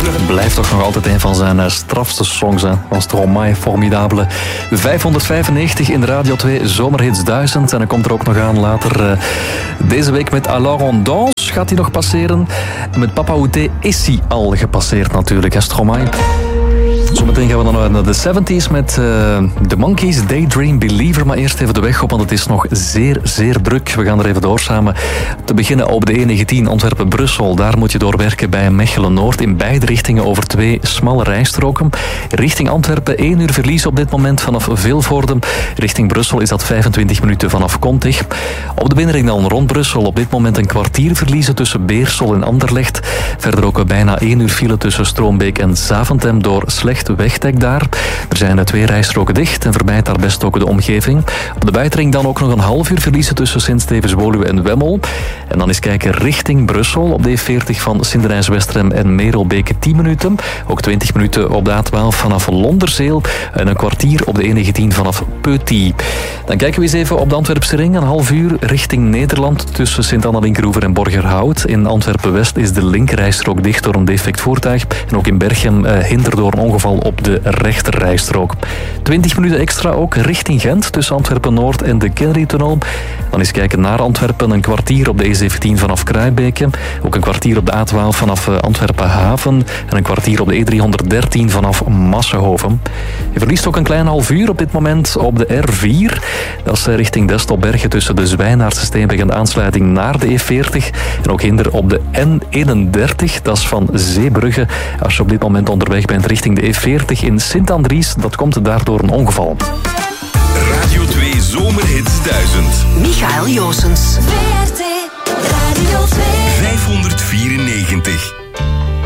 Blijft toch nog altijd een van zijn strafste songs. Hè. Was Stromae, formidabele. 595 in de Radio 2 Zomerhits 1000. En dan komt er ook nog aan later deze week met Alors on danse. Gaat hij nog passeren? Met Papa Outé is hij al gepasseerd natuurlijk, hè, Stromae. Zometeen gaan we dan naar de 70s met The Monkees, Daydream Believer. Maar eerst even de weg op, want het is nog zeer, zeer druk. We gaan er even door samen. Te beginnen op de E19 Antwerpen-Brussel. Daar moet je doorwerken bij Mechelen-Noord. In beide richtingen over 2 smalle rijstroken. Richting Antwerpen 1 uur verlies op dit moment vanaf Vilvoorde. Richting Brussel is dat 25 minuten vanaf Kontig. Op de binnenring dan rond Brussel op dit moment een kwartier verliezen tussen Beersel en Anderlecht. Verder ook bijna 1 uur file tussen Stroombeek en Zaventem door slecht wegdek daar. Er zijn 2 rijstroken dicht en verbijt daar best ook de omgeving. Op de buitenring dan ook nog een half uur verliezen tussen Sint-Stevens-Woluwe en Wemmel. En dan eens kijken richting Brussel op de E40 van Sint-Denijs-Westerem en Merelbeke 10 minuten. Ook 20 minuten op de A12 vanaf Londerzeel en een kwartier op de E19 vanaf Peuty. Dan kijken we eens even op de Antwerpse ring. Een half uur richting Nederland tussen Sint-Anna-Linkeroever en Borgerhout. In Antwerpen-West is de linkerrijstrook dicht door een defect voertuig. En ook in Berchem hinder door een ongeval op de rechterrijstrook. 20 minuten extra ook richting Gent tussen Antwerpen-Noord en de Kennedy-tunnel. Dan eens kijken naar Antwerpen. Een kwartier op de E17 vanaf Kruijbeke. Ook een kwartier op de A12 vanaf Antwerpen-Haven. En een kwartier op de E313 vanaf Massenhoven. Je verliest ook een klein half uur op dit moment op de R4. Dat is richting Destelbergen tussen de Zwijnaardse Steenweg en de aansluiting naar de E40. En ook hinder op de N31. Dat is van Zeebrugge. Als je op dit moment onderweg bent richting de E40 in Sint-Andries, dat komt daardoor een ongeval. Radio 2 Zomerhits 1000. Michael Joosens. VRT Radio 2 594.